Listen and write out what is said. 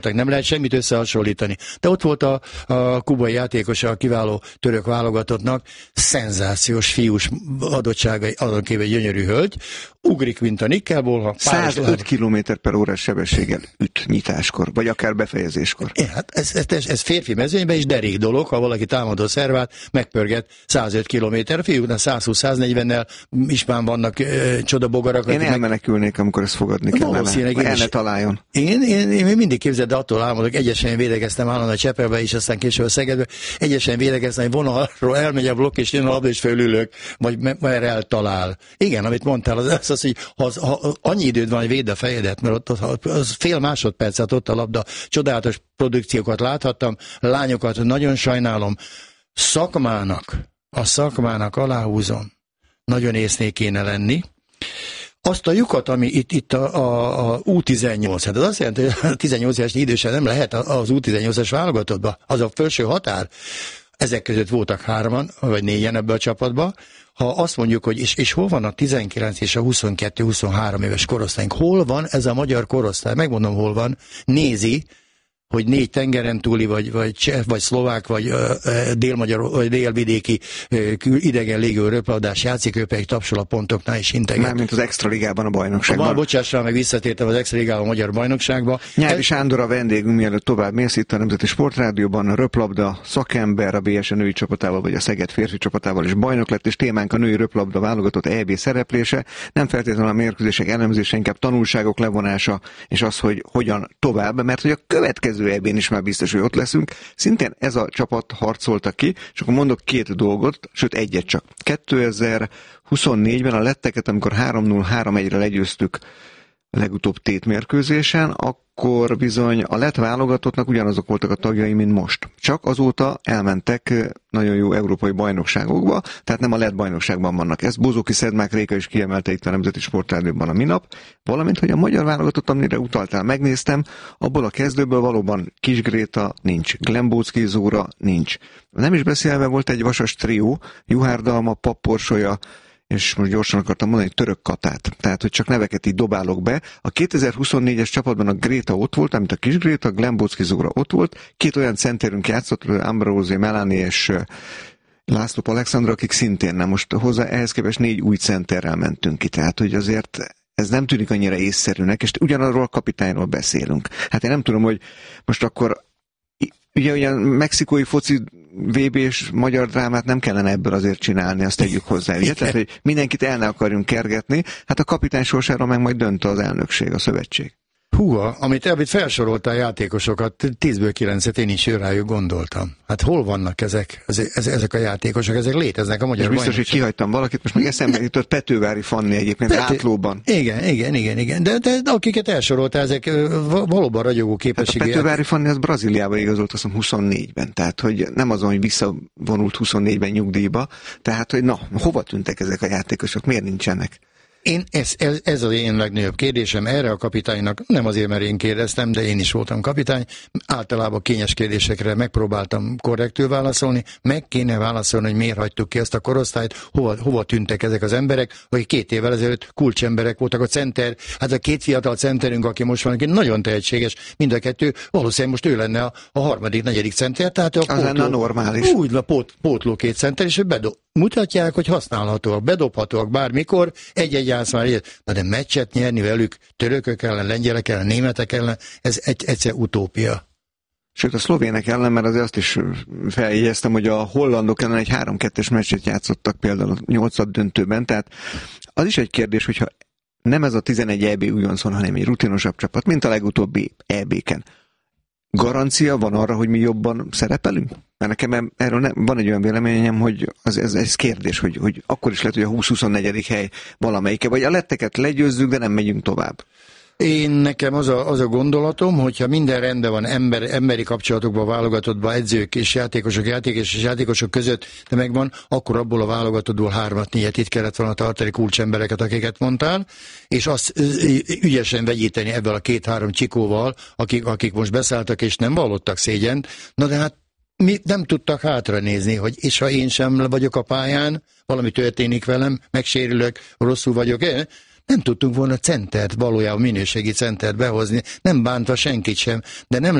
nem lehet semmit összehasonlítani. De ott volt a kubai játékosa a kiváló török válogatottnak, szenzációs fiús adottságai, azon kívül gyönyörű hölgy, ugrik, mint a nikkelból. 105 km/h sebességgel üt nyitáskor, vagy akár befejezéskor. Hát ez férfi mezőnyben is derék dolog, ha valaki támadó szervát megpörget 105 km, fiúknál 120-140-nel is már vannak csodabogarak. Én elmenekülnék, amikor ezt fogadni kellene. El ne találjon. Én mindig képzeld, attól álmodok, egyesen védekeztem állandóan a Csepelbe is, aztán később a Szegedbe, egyesen védekeztem, hogy vonalról elmegy a blokk, és jön a labda, és fölülök, vagy merre eltalál. Igen, amit mondtál, az, hogy ha annyi időd van, hogy védd a fejedet, mert ott az fél másodpercet ott a labda, csodálatos produkciókat láthattam, lányokat nagyon sajnálom, a szakmának aláhúzom, nagyon észnél kéne lenni. Azt a lyukat, ami itt a U18, hát az azt jelenti, hogy a 18 éves idősen nem lehet az U18-as válogatottba, az a felső határ. Ezek között voltak 3-an, vagy 4-en ebbe a csapatba. Ha azt mondjuk, hogy és hol van a 19 és a 22-23 éves korosztályunk, hol van ez a magyar korosztály? Megmondom, hol van. Nézi, hogy 4 tengeren túli, vagy cseh, vagy szlovák, vagy délmagyar, vagy délvidéki idegen légő röplabdás játszik, ő pedig tapsol a pontoknál is integet. Mármint az Extraligában a bajnokságban. Bocsással, meg visszatértem az Extraligában a magyar bajnokságba. Nyári Sándor a vendégünk, mielőtt tovább mész itt a Nemzeti Sportrádióban, a röplabda szakember, a BSE női csapatával, vagy a Szeged férfi csapatával is bajnok lett, és témánk a női röplabda válogatott EB szereplése. Nem feltétlenül a mérkőzések elemzése, inkább tanulságok levonása, és az, hogy hogyan tovább, mert hogy a következő EB-n is már biztos, hogy ott leszünk. Szintén ez a csapat harcolta ki, és akkor mondok 2 dolgot, sőt egyet csak. 2024-ben a letteket, amikor 3-0, 3-1-re legyőztük a legutóbb tétmérkőzésen, akkor bizony a lett válogatottnak ugyanazok voltak a tagjai, mint most. Csak azóta elmentek nagyon jó európai bajnokságokba, tehát nem a lett bajnokságban vannak. Ezt Bozóki Szedmák Réka is kiemelte itt a Nemzeti Sportrádióban a minap, valamint, hogy a magyar válogatott, amire utaltál, megnéztem, abból a kezdőből valóban Kis Gréta nincs, Glembóczky Zóra nincs. Nem is beszélve volt egy vasas trió, Juhár Dalma, Papporsolya, és most gyorsan akartam mondani, Török Katát. Tehát, hogy csak neveket így dobálok be. A 2024-es csapatban a Gréta ott volt, amit a Kis Gréta, Glembóczky Zóra ott volt. 2 olyan centerünk játszott, Ambrózi Melani és László Alexandra, akik szintén nem. Most hozzá ehhez képest 4 új centerrel mentünk ki. Tehát, hogy azért ez nem tűnik annyira észszerűnek, és ugyanarról a kapitányról beszélünk. Hát én nem tudom, hogy most akkor ugye olyan mexikói foci VB-s magyar drámát nem kellene ebből azért csinálni, azt tegyük hozzá, ugye? Tehát, hogy mindenkit el ne akarjunk kergetni, hát a kapitány sorsára meg majd dönt az elnökség, a szövetség. Húha, amit felsoroltál játékosokat, 10-ből 9-et én is rájuk gondoltam. Hát hol vannak ezek a játékosok, ezek léteznek a magyar bajnokság. Biztos, hogy kihagytam valakit, most meg eszembe jutott Petővári Fanni egyébként Átlóban. Igen. De akiket elsoroltál, ezek valóban ragyogó képességű. Hát a Petővári Fanni az Brazíliába igazolt, azt hiszem 24-ben, tehát hogy nem azon, hogy visszavonult 24-ben nyugdíjba, tehát hogy hova tűntek ezek a játékosok, miért nincsenek? Ez az én legnagyobb kérdésem erre a kapitánynak, nem azért, mert én kérdeztem, de én is voltam kapitány, általában kényes kérdésekre megpróbáltam korrektül válaszolni, meg kéne válaszolni, hogy miért hagytuk ki ezt a korosztályt, hova tűntek ezek az emberek, akik 2 évvel ezelőtt kulcsemberek voltak, a center, hát a 2 fiatal centerünk, aki most van, aki nagyon tehetséges, mind a 2, valószínűleg most ő lenne a 3., 4. center, tehát az lenne a normális. Úgy, pótló 2 center, és mutatják, hogy használhatóak, bedobhatóak bármikor, egy-egy játszmár, de meccset nyerni velük törökök ellen, lengyelek ellen, németek ellen, ez egyszer utópia. Sőt, a szlovének ellen, mert azért azt is feljegyeztem, hogy a hollandok ellen egy 3-2-es meccset játszottak például a 8. döntőben, tehát az is egy kérdés, hogyha nem ez a 11 EB újoncon, hanem egy rutinosabb csapat, mint a legutóbbi EB-ken. Garancia van arra, hogy mi jobban szerepelünk? Mert nekem erről van egy olyan véleményem, hogy ez kérdés, hogy akkor is lehet, hogy a 20-24. hely valamelyike, vagy a letteket legyőzzük, de nem megyünk tovább. Nekem az a gondolatom, hogyha minden rendben van emberi kapcsolatokban, válogatottban, edzők és játékosok között, de megvan, akkor abból a válogatottból 3-4 itt kellett volna tartani kulcsembereket, akiket mondtál, és azt ügyesen vegyíteni ebből a 2-3 csikóval, akik most beszálltak és nem vallottak szégyent, na de hát mi nem tudtak hátranézni, hogy és ha én sem vagyok a pályán, valami történik velem, megsérülök, rosszul vagyok, nem tudtunk volna centert, valójában minőségi centert behozni, nem bántva senkit sem, de nem